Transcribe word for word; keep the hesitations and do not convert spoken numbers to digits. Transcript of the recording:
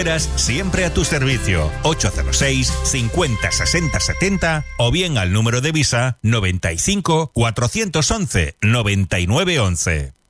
Siempre a tu servicio. ocho cero seis, cincuenta, sesenta, setenta o bien al número de Visa noventa y cinco, cuatrocientos once, noventa y nueve once.